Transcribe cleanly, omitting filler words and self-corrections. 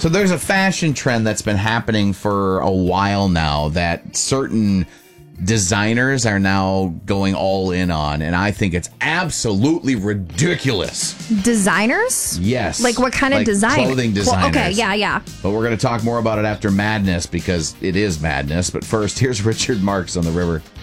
So there's a fashion trend that's been happening for a while now that certain designers are now going all in on, and I think it's absolutely ridiculous. Designers? Yes. Like what kind of design? Clothing designers. Okay, yeah. But we're going to talk more about it after Madness because it is madness. But first, here's Richard Marks on the River.